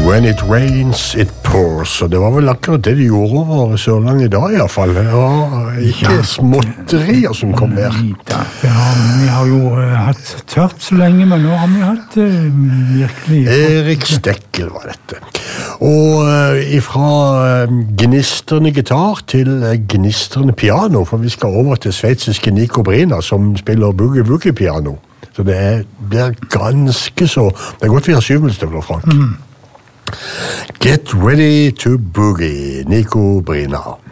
When it rains, it pours. Og det var vel akkurat det de gjorde over Sørlandet I dag I hvert fall. Ikke småtterier som kom der. Vi har jo hatt tørt så lenge, men nå har vi hatt virkelig... Erik Stekkel var dette. Og ifra gnistrende gitar til gnistrende piano, for vi skal over til sveitsiske Nico Brina, som spiller boogie-piano. Så det blir ganske så... Det godt vi har 7 minutter, Frank. Get ready to boogie, Nico Brina.